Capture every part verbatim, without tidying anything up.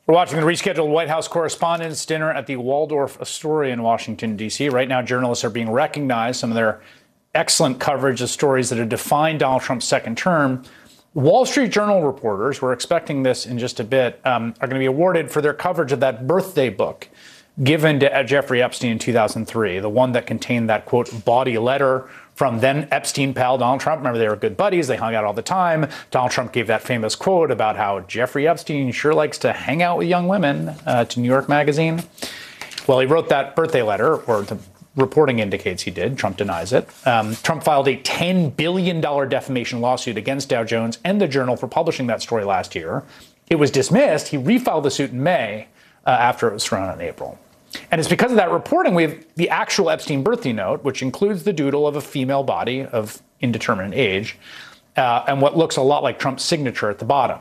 We're watching the rescheduled White House Correspondents' Dinner at the Waldorf Astoria in Washington, D C. Right now, journalists are being recognized. Some of their excellent coverage of stories that have defined Donald Trump's second term. Wall Street Journal reporters, we're expecting this in just a bit, um, are going to be awarded for their coverage of that birthday book given to Jeffrey Epstein in two thousand three, the one that contained that, quote, bawdy letter from then Epstein pal Donald Trump. Remember, they were good buddies. They hung out all the time. Donald Trump gave that famous quote about how Jeffrey Epstein sure likes to hang out with young women uh, to New York Magazine. Well, he wrote that birthday letter, or the reporting indicates he did. Trump denies it. Um, Trump filed a ten billion dollars defamation lawsuit against Dow Jones and the Journal for publishing that story last year. It was dismissed. He refiled the suit in May uh, after it was thrown out in April. And it's because of that reporting we have the actual Epstein birthday note, which includes the doodle of a female body of indeterminate age, uh, and what looks a lot like Trump's signature at the bottom.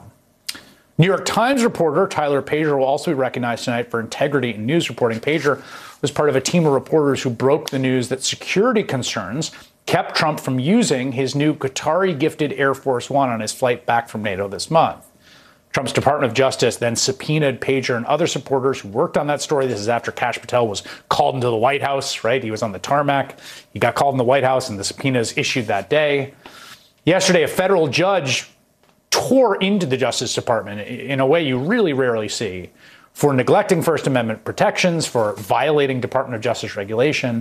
New York Times reporter Tyler Pager will also be recognized tonight for integrity in news reporting. Pager was part of a team of reporters who broke the news that security concerns kept Trump from using his new Qatari-gifted Air Force One on his flight back from NATO this month. Trump's Department of Justice then subpoenaed Pager and other supporters who worked on that story. This is after Kash Patel was called into the White House, right? He was on the tarmac. He got called in the White House, and the subpoenas issued that day. Yesterday, a federal judge tore into the Justice Department in a way you really rarely see for neglecting First Amendment protections, for violating Department of Justice regulation,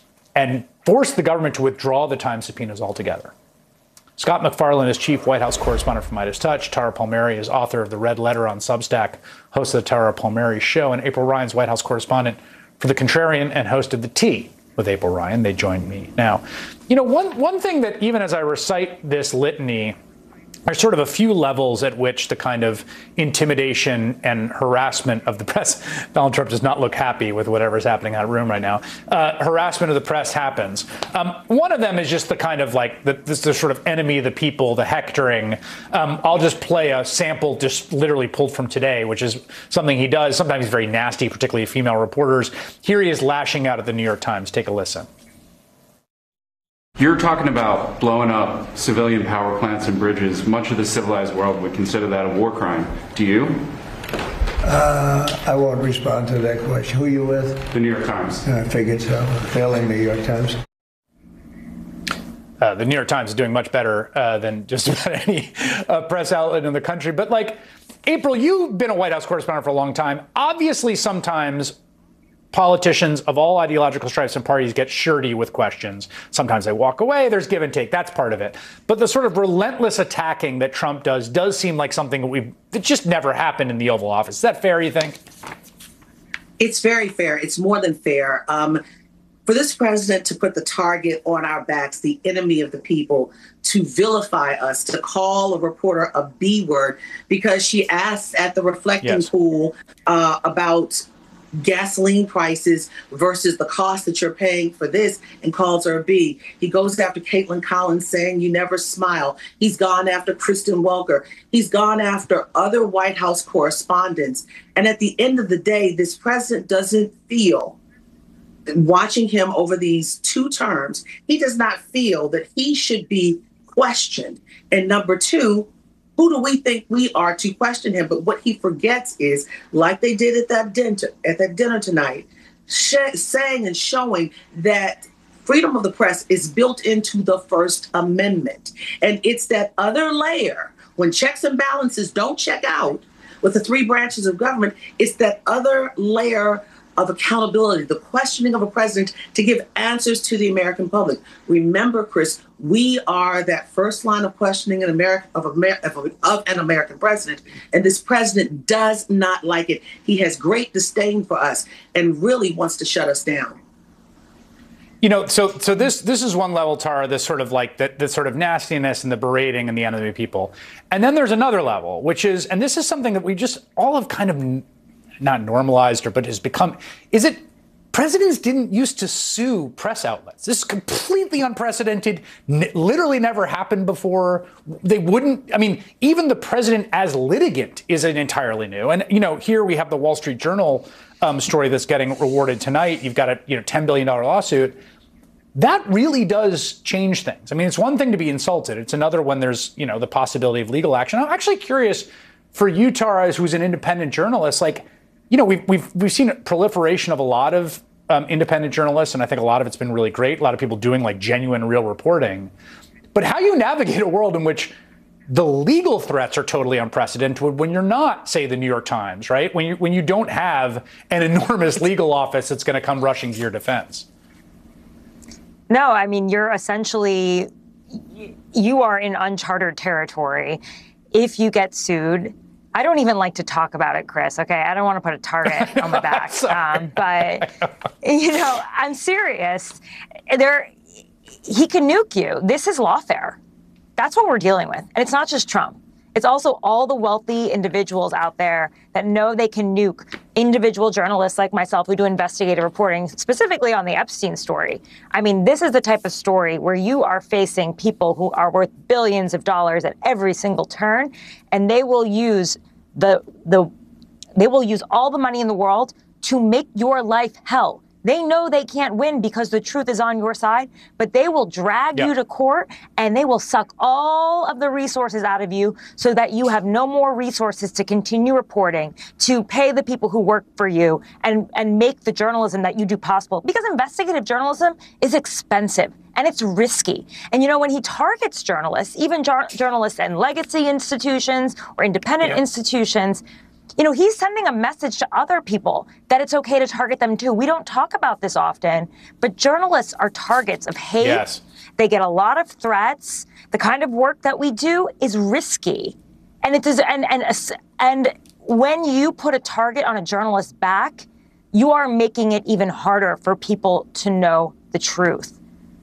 and forced the government to withdraw the Times subpoenas altogether. Scott MacFarlane is chief White House correspondent for Midas Touch. Tara Palmieri is author of The Red Letter on Substack, host of the Tara Palmieri Show, and April Ryan's White House correspondent for The Contrarian and host of The Tea with April Ryan. They join me now. You know, one, one thing that even as I recite this litany, there's sort of a few levels at which the kind of intimidation and harassment of the press, Donald Trump does not look happy with whatever's happening in that room right now, uh, harassment of the press happens. Um, one of them is just the kind of like, the, this the sort of enemy of the people, the hectoring. Um, I'll just play a sample just literally pulled from today, which is something he does. Sometimes he's very nasty, particularly female reporters. Here he is lashing out at the New York Times. Take a listen. You're talking about blowing up civilian power plants and bridges. Much of the civilized world would consider that a war crime. Do you? Uh, I won't respond to that question. Who are you with? The New York Times. I figured so. Failing New York Times. Uh, the New York Times is doing much better uh, than just about any uh, press outlet in the country. But like, April, you've been a White House correspondent for a long time. Obviously, sometimes politicians of all ideological stripes and parties get shirty with questions. Sometimes they walk away. There's give and take. That's part of it. But the sort of relentless attacking that Trump does does seem like something that we've that just never happened in the Oval Office. Is that fair, you think? It's very fair. It's more than fair. Um, for this president to put the target on our backs, the enemy of the people, to vilify us, to call a reporter a B word because she asks at the reflecting yes. pool uh, about gasoline prices versus the cost that you're paying for this and calls her a B. He goes after Caitlin Collins saying you never smile. He's gone after Kristen Welker. He's gone after other White House correspondents. And at the end of the day, this president doesn't feel, watching him over these two terms, he does not feel that he should be questioned. And number two, who do we think we are to question him? But what he forgets is, like they did at that dinner, at that dinner tonight, sh- saying and showing that freedom of the press is built into the First Amendment. And it's that other layer, when checks and balances don't check out with the three branches of government, it's that other layer of accountability, the questioning of a president to give answers to the American public. Remember, Chris, we are that first line of questioning in America, of, Amer- of, of an American president, and this president does not like it. He has great disdain for us and really wants to shut us down. You know, so so this this is one level, Tara, this sort of like the, the sort of nastiness and the berating and the enemy of people. And then there's another level, which is, and this is something that we just all have kind of not normalized or but has become, is it presidents didn't used to sue press outlets. This is completely unprecedented, n- literally never happened before. They wouldn't, I mean, even the president as litigant isn't entirely new. And, you know, here we have the Wall Street Journal um, story that's getting rewarded tonight. You've got a, you know, ten billion dollars lawsuit. That really does change things. I mean, it's one thing to be insulted. It's another when there's, you know, the possibility of legal action. I'm actually curious for you, Tara, who's an independent journalist, like, you know, we've, we've, we've seen a proliferation of a lot of um, independent journalists, and I think a lot of it's been really great. A lot of people doing like genuine, real reporting. But how you navigate a world in which the legal threats are totally unprecedented when you're not, say, the New York Times, right? When you when you don't have an enormous legal office that's going to come rushing to your defense. No, I mean, you're essentially, you are in uncharted territory. If you get sued, I don't even like to talk about it, Chris, okay? I don't want to put a target on my back. Um, but, you know, I'm serious. There, he can nuke you. This is lawfare. That's what we're dealing with. And it's not just Trump. It's also all the wealthy individuals out there that know they can nuke individual journalists like myself who do investigative reporting, specifically on the Epstein story. I mean, this is the type of story where you are facing people who are worth billions of dollars at every single turn, and they will use the the they will use all the money in the world to make your life hell. They know they can't win because the truth is on your side, but they will drag yeah. you to court and they will suck all of the resources out of you so that you have no more resources to continue reporting, to pay the people who work for you and, and make the journalism that you do possible. Because investigative journalism is expensive and it's risky. And, you know, when he targets journalists, even jo- journalists and legacy institutions or independent yeah. institutions, you know, he's sending a message to other people that it's okay to target them too. We don't talk about this often, but journalists are targets of hate. Yes. They get a lot of threats. The kind of work that we do is risky. And it is, and, and, and when you put a target on a journalist's back, you are making it even harder for people to know the truth.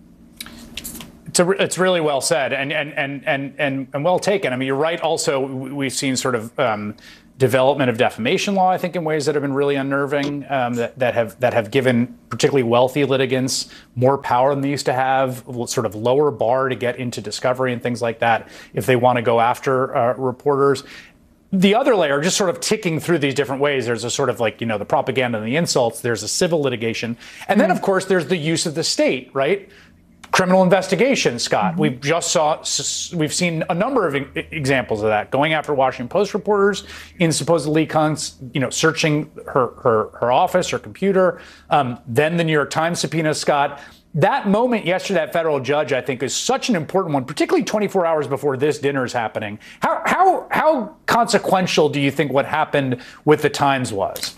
It's, a, it's really well said and, and, and, and, and, and well taken. I mean, you're right. Also, we've seen sort of, um, development of defamation law, I think, in ways that have been really unnerving, um, that, that have that have given particularly wealthy litigants more power than they used to have, sort of lower bar to get into discovery and things like that if they want to go after uh, reporters. The other layer, just sort of ticking through these different ways, there's a sort of like, you know, the propaganda and the insults, there's a civil litigation. And then, of course, there's the use of the state, right? Criminal investigation, Scott. Mm-hmm. We've just saw, we've seen a number of examples of that, going after Washington Post reporters in supposedly, cons, you know, searching her her, her office, her computer. Um, then the New York Times subpoena, Scott. That moment yesterday, that federal judge, I think, is such an important one, particularly twenty-four hours before this dinner is happening. How how how consequential do you think what happened with the Times was?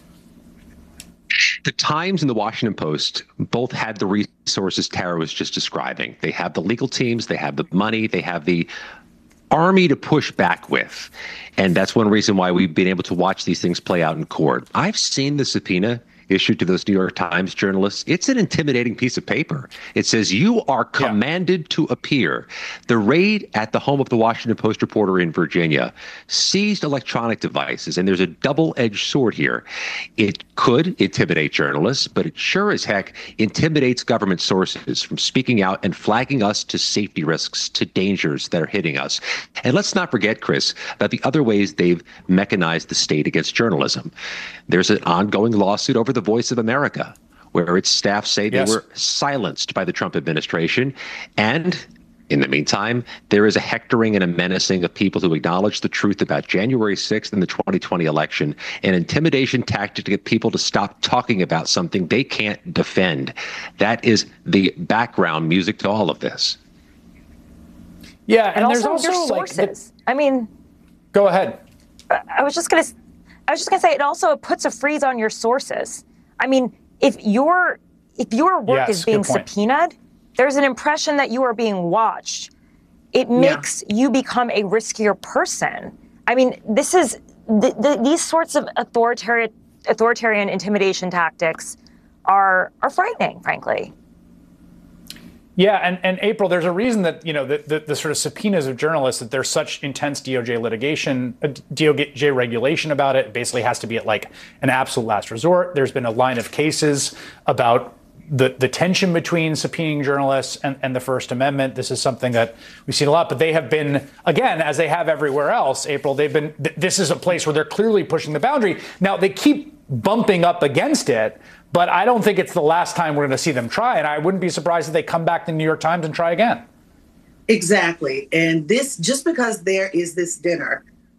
The Times and the Washington Post both had the resources Tara was just describing. They have the legal teams, they have the money, they have the army to push back with. And that's one reason why we've been able to watch these things play out in court. I've seen the subpoena issued to those New York Times journalists. It's an intimidating piece of paper. It says you are commanded yeah. to appear. The raid at the home of the Washington Post reporter in Virginia seized electronic devices, and there's a double-edged sword here. It could intimidate journalists, but it sure as heck intimidates government sources from speaking out and flagging us to safety risks, to dangers that are hitting us. And let's not forget, Chris, about the other ways they've mechanized the state against journalism. There's an ongoing lawsuit over the Voice of America, where its staff say they yes. were silenced by the Trump administration. And in the meantime, there is a hectoring and a menacing of people who acknowledge the truth about January sixth and the twenty twenty election, an intimidation tactic to get people to stop talking about something they can't defend. That is the background music to all of this. Yeah, and, and there's also, also your sources. Like the, I mean, go ahead. I was just going to I was just going to say, it also puts a freeze on your sources. I mean, if your if your work yes, is being subpoenaed, there's an impression that you are being watched. It makes yeah. you become a riskier person. I mean, this is the, the, these sorts of authoritarian authoritarian intimidation tactics are are frightening, frankly. Yeah, and, and April, there's a reason that, you know, the, the, the sort of subpoenas of journalists, that there's such intense D O J litigation, uh, D O J regulation about it. It basically has to be at like an absolute last resort. There's been a line of cases about the, the tension between subpoenaing journalists and, and the First Amendment. This is something that we've seen a lot, but they have been, again, as they have everywhere else, April, they've been, th- this is a place where they're clearly pushing the boundary. Now, they keep bumping up against it, but I don't think it's the last time we're going to see them try. And I wouldn't be surprised if they come back to the New York Times and try again. Exactly. And this, just because there is this dinner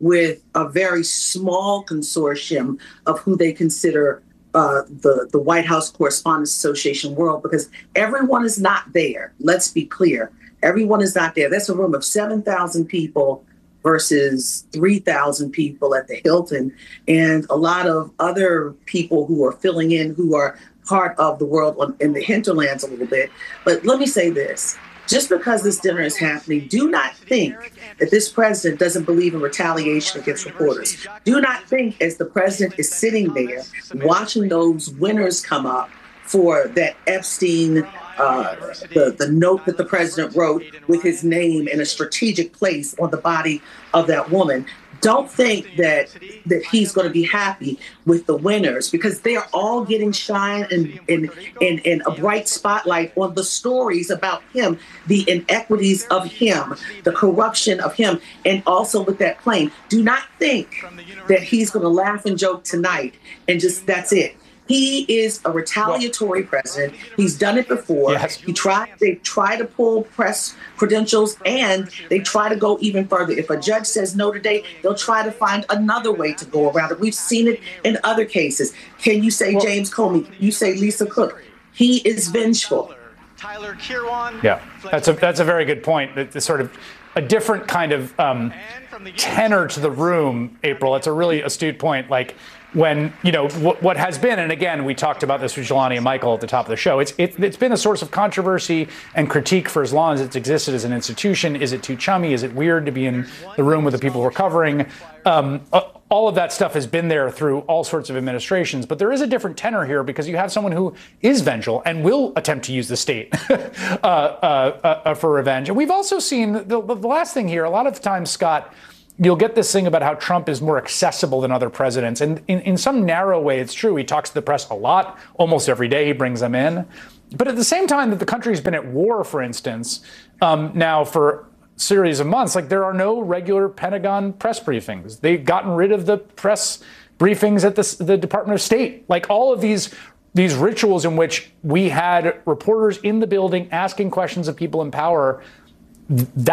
with a very small consortium of who they consider uh, the, the White House Correspondents Association world, because everyone is not there. Let's be clear. Everyone is not there. That's a room of seven thousand people versus three thousand people at the Hilton, and a lot of other people who are filling in who are part of the world in the hinterlands a little bit. But let me say this. Just because this dinner is happening, do not think that this president doesn't believe in retaliation against reporters. Do not think, as the president is sitting there watching those winners come up for that Epstein, uh, the, the note that the president wrote with his name in a strategic place on the body of that woman. Don't think that that he's going to be happy with the winners, because they are all getting shine and in, in, in a bright spotlight on the stories about him, the inequities of him, the corruption of him, and also with that claim. Do not think that he's going to laugh and joke tonight and just that's it. He is a retaliatory president. He's done it before. Yes. He tried. They try to pull press credentials, and they try to go even further. If a judge says no today, they'll try to find another way to go around it. We've seen it in other cases. Can you say well, James Comey? Can you say Lisa Cook? He is vengeful. Tyler Kirwan. Yeah, that's a that's a very good point. It's sort of a different kind of um, tenor to the room, April. It's a really astute point. Like, when, you know, what, what has been, and again, we talked about this with Jelani and Michael at the top of the show, it's, it, it's been a source of controversy and critique for as long as it's existed as an institution. Is it too chummy? Is it weird to be in the room with the people we're covering? Um, all of that stuff has been there through all sorts of administrations, but there is a different tenor here because you have someone who is vengeful and will attempt to use the state uh, uh, uh, for revenge. And we've also seen, the, the last thing here, a lot of times, Scott, you'll get this thing about how Trump is more accessible than other presidents. And in, in some narrow way, it's true. He talks to the press a lot. Almost every day he brings them in. But at the same time that the country's been at war, for instance, um, now for a series of months, like there are no regular Pentagon press briefings. They've gotten rid of the press briefings at the, the Department of State. Like all of these these rituals in which we had reporters in the building asking questions of people in power, that